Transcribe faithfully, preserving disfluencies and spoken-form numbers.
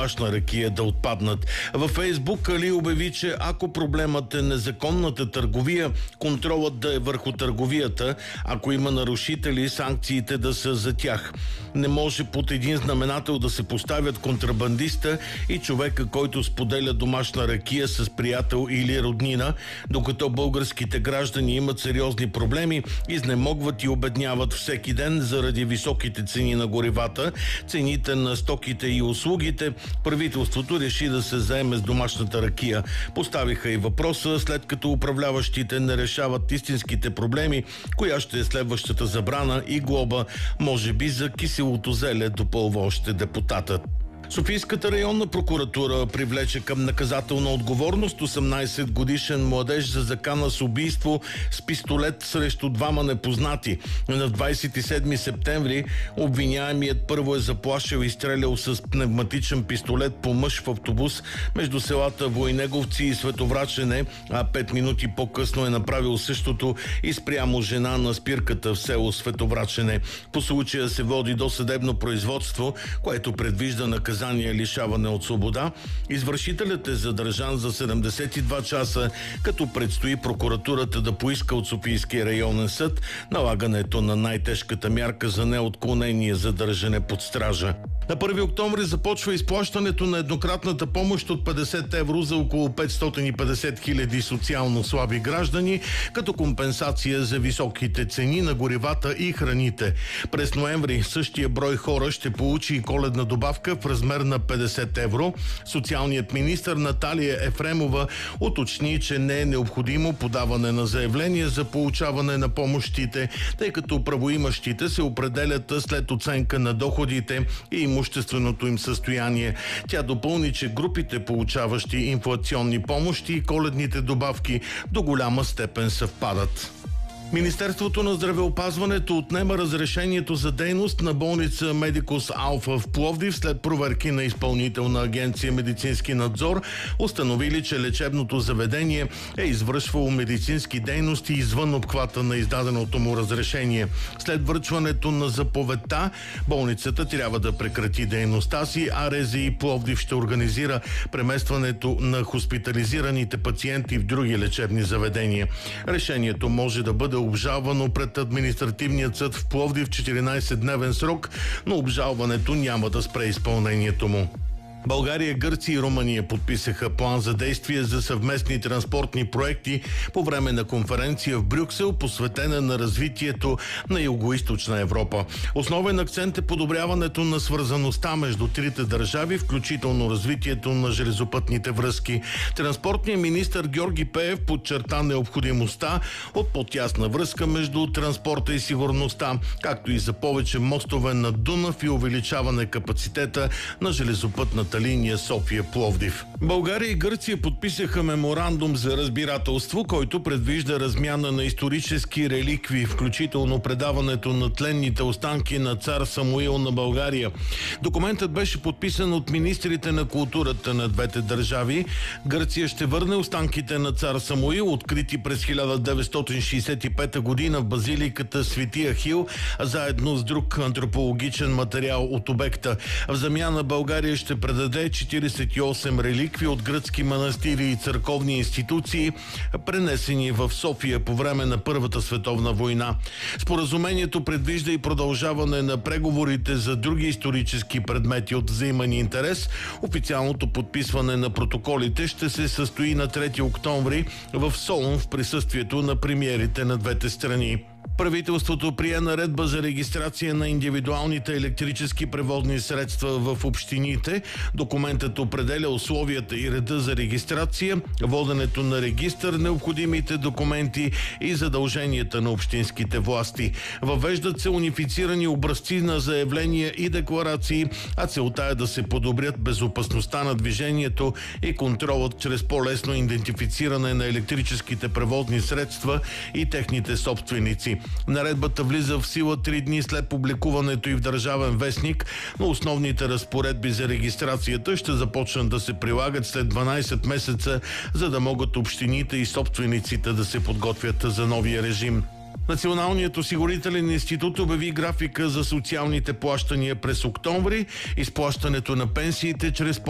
домашна ракия да отпаднат. Във Фейсбук Али обяви, че ако проблемът е незаконната търговия, контролът да е върху търговията, ако има нарушители, санкциите да са за тях. Не може под един знаменател да се поставят контрабандиста и човека, който споделя домашна ракия с приятел или роднина, докато българските граждани имат сериозни проблеми, изнемогват и обедняват всеки ден заради високите цени на горивата, цените на стоките и услугите. Правителството реши да се заеме с домашната ракия. Поставиха и въпроса, след като управляващите не решават истинските проблеми, коя ще е следващата забрана и глоба, може би за киселото зеле, допълва още депутатът. Софийската районна прокуратура привлече към наказателна отговорност осемнайсет годишен младеж за закана с убийство с пистолет срещу двама непознати. На двайсет и седми септември обвиняемият първо е заплашил и стрелял с пневматичен пистолет по мъж в автобус между селата Войнеговци и Световрачене, а пет минути по-късно е направил същото и спрямо жена на спирката в село Световрачене. По случая се води досъдебно производство, което предвижда наказание лишаване от свобода. Извършителят е задържан за седемдесет и два часа, като предстои прокуратурата да поиска от Софийския районен съд налагането на най-тежката мярка за неотклонение задържане под стража. На първи октомври започва изплащането на еднократната помощ от петдесет евро за около петстотин и петдесет хиляди социално слаби граждани, като компенсация за високите цени на горивата и храните. През ноември същия брой хора ще получи и коледна добавка в размер на петдесет евро. Социалният министър Наталия Ефремова уточни, че не е необходимо подаване на заявление за получаване на помощите, тъй като правоимащите се определят след оценка на доходите и имущественото им състояние. Тя допълни, че групите, получаващи инфлационни помощи и коледните добавки, до голяма степен съвпадат. Министерството на здравеопазването отнема разрешението за дейност на болница Медикус Алфа в Пловдив след проверки на Изпълнителна агенция медицински надзор, установили, че лечебното заведение е извършвало медицински дейности извън обхвата на издаденото му разрешение. След връчването на заповедта, болницата трябва да прекрати дейността си, а РЗИ Пловдив ще организира преместването на хоспитализираните пациенти в други лечебни заведения. Решението може да бъде обжалвано пред административният съд в Пловдив в четиринайсетдневен срок, но обжалването няма да спре изпълнението му. България, Гърция и Румъния подписаха план за действие за съвместни транспортни проекти по време на конференция в Брюксел, посветена на развитието на Югоизточна Европа. Основен акцент е подобряването на свързаността между трите държави, включително развитието на железопътните връзки. Транспортният министър Георги Пеев подчерта необходимостта от по-тясна връзка между транспорта и сигурността, както и за повече мостове на Дунав и увеличаване капацитета на железопътната линия София-Пловдив. България и Гърция подписаха меморандум за разбирателство, който предвижда размяна на исторически реликви, включително предаването на тленните останки на цар Самуил на България. Документът беше подписан от министрите на културата на двете държави. Гърция ще върне останките на цар Самуил, открити през хиляда деветстотин шейсет и пета година в базиликата Свети Ахил, заедно с друг антропологичен материал от обекта. В замяна България ще предаде четирийсет и осем реликви от гръцки манастири и църковни институции, пренесени в София по време на Първата световна война. Споразумението предвижда и продължаване на преговорите за други исторически предмети от взаимен интерес. Официалното подписване на протоколите ще се състои на трети октомври в Солун в присъствието на премиерите на двете страни. Правителството прие наредба за регистрация на индивидуалните електрически превозни средства в общините. Документът определя условията и реда за регистрация, воденето на регистър, необходимите документи и задълженията на общинските власти. Въвеждат се унифицирани образци на заявления и декларации, а целта е да се подобрят безопасността на движението и контролът чрез по-лесно идентифициране на електрическите превозни средства и техните собственици. Наредбата влиза в сила три дни след публикуването и в Държавен вестник, но основните разпоредби за регистрацията ще започнат да се прилагат след дванайсет месеца, за да могат общините и собствениците да се подготвят за новия режим. Националният осигурителен институт обяви графика за социалните плащания през октомври. Изплащането на пенсиите чрез